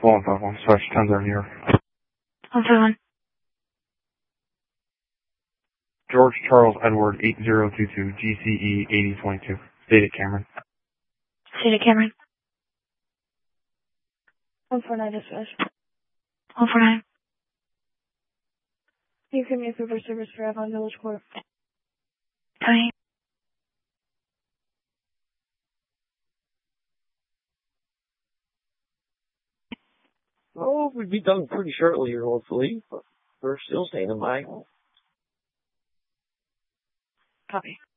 151, Switch 10 here. 151. George Charles Edward 8022, GCE 8022. State it, Cameron. State it, Cameron. 149 dispatch. 149. You can make paper service for Avon Village Court. Tony. Oh, we'd be done pretty shortly here, hopefully. But we're still standing by. Copy.